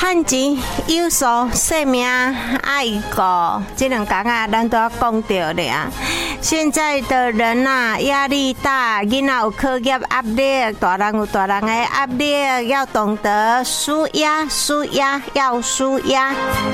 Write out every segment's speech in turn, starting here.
趁钱有数，生命爱过，这两讲啊，咱都要讲到的啊。现在的人啊，压力大，囡仔有课业压力，大人有大人的压力，要懂得舒压，舒压要舒压。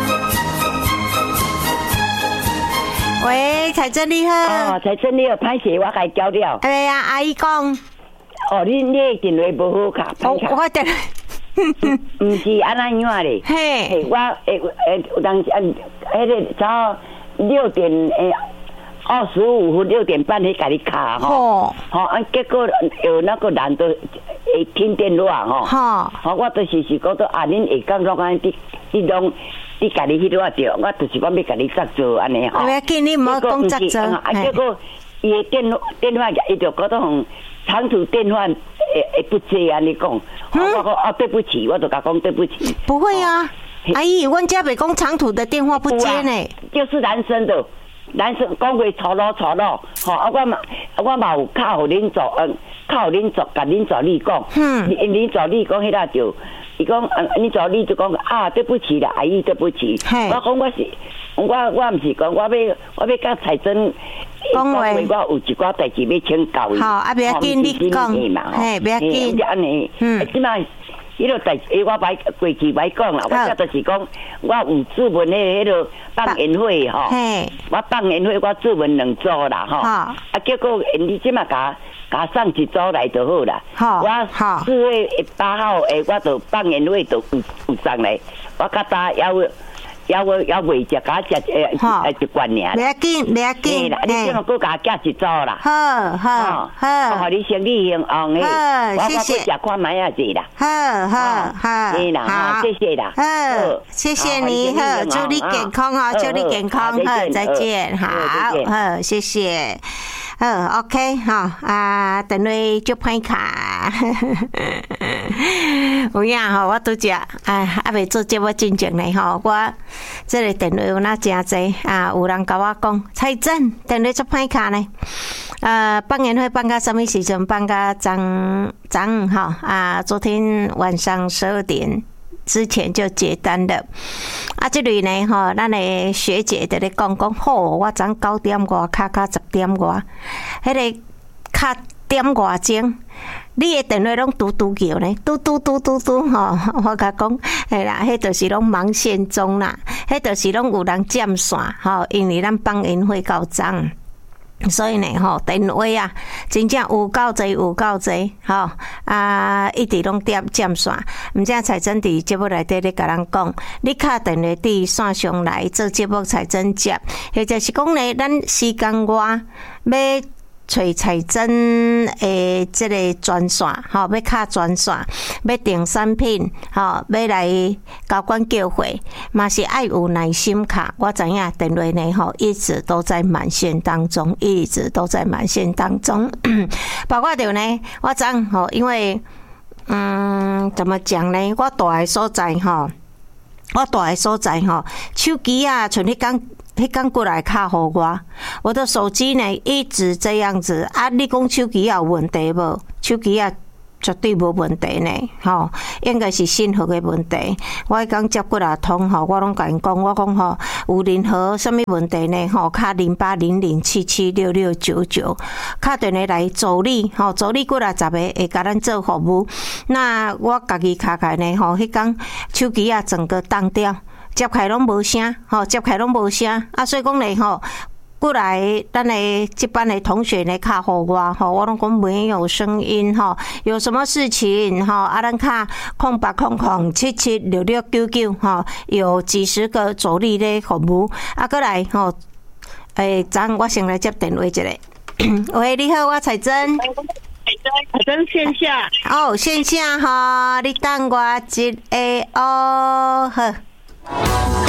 喂，彩珍你好。 哦，彩珍你好，歹势，我甲伊交了。 哎呀，阿姨讲。 哦，你电话不好卡， 我电。 唔是安那样咧。嘿，我有当时迄个早6点25分6点半去甲你卡吼。好，结果有那个人都会听电话吼。好，我就是讲到啊，恁下讲拢安你拢。你家己迄落着，我就是讲要甲你作做安尼吼。 我要紧，你唔好讲作做。 结果伊的电话伊就讲到长途电话会不接安尼讲。我讲哦对不起，我就甲讲对不起。 不会啊，阿姨，阮家袂讲长途的电话不接呢。 就是男生的，男生讲话吵闹，吼啊我嘛有靠互恁做，靠互恁做，甲恁助理讲。恁助理讲迄个就。伊讲，你助理就讲啊，对不起啦，阿姨对不起。我讲我毋是讲我要甲彩珍讲话，我有一寡代志要请教伊。 好，啊，不要紧，你讲，嘿，不要紧。 安尼，即摆迄落代志我歹过去歹讲啦，我就是讲我有注文的迄落放烟火吼，我放烟火我注文2组啦吼，啊结果你即摆甲送一组来就好啦。我4月8号我就放烟火就有送来，我较早要袂食，甲食一罐尔。 袂要紧，袂要紧。 你即马搁甲加一组啦。好，我互你生意兴旺诶。 谢谢。 我食看买啊子啦。 好。 对啦，好，谢谢啦。 谢谢你，好，祝你健康哈，祝你健康，好，再见，好，谢谢。OK 哈啊，电话就歹卡，有影吼，我拄只未做节目进前呢吼，我这个电话有那真济啊，有人甲我讲，彩珍电话就歹卡呢，放烟火放到什么时阵？放到昨哈啊，昨天晚上12点。之前就结单了，啊，这类呢，吼，咱的学姐在咧讲，好，我昨9点外，卡10点外，迄个卡点外钟，你的电话拢嘟嘟叫呢，嘟，吼，我甲讲，嘿啦，迄就是拢忙线中啦，迄就是拢有人占线，吼，因为咱放烟火到昨。所以呢，吼电话啊，真正有够济，吼一直拢占线。毋知彩珍伫节目内底咧甲人讲，你敲电话伫线上来做节目，彩珍接，或者是讲咧，咱时间外要找彩珍诶，这个专线，吼，要敲专线，要订产品，吼，要来交管叫货，嘛是爱有耐心卡。我知影电话呢，吼，一直都在满线当中，包括着呢，我知吼，因为怎么讲呢？我住的所在吼，手机啊，像迄天过来卡互我的手机呢一直这样子啊！你讲手机有问题无？手机啊绝对无问题呢，吼，应该是信号的问题。我刚接过来通吼，我拢甲因讲，我讲吼有任何什么问题呢？吼，卡0800776699，卡电话来助理，吼，助理过来10个会甲咱做服务。那我家己卡开呢，吼，迄天手机啊整个当掉。接开拢无声，吼，啊，所以讲咧，吼，过来咱的这班的同学呢，卡互我，吼，我拢讲没有声音，吼，有什么事情，吼，啊，咱卡0800776699，吼，有几十个助理咧服务，啊，过来，吼，昨我先来接电话一下。喂，你好，我彩珍。 彩珍线下。 哦，线下吼，你等我一下哦，好。